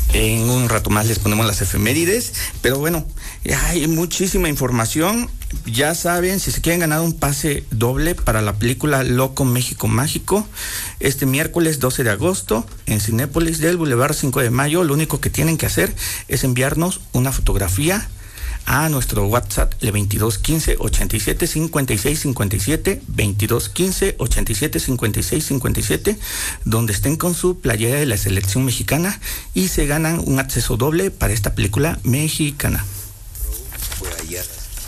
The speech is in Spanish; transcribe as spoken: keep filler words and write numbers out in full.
En un rato más les ponemos las efemérides, pero bueno, hay muchísima información. Ya saben, si se quieren ganar un pase doble para la película Loco México Mágico, este miércoles doce de agosto en Cinépolis del Boulevard cinco de mayo, lo único que tienen que hacer es enviarnos una fotografía a nuestro WhatsApp, el veintidós quince ochenta y siete cincuenta y seis cincuenta y siete, veintidós quince ochenta y siete cincuenta y seis cincuenta y siete, donde estén con su playera de la selección mexicana y se ganan un acceso doble para esta película mexicana.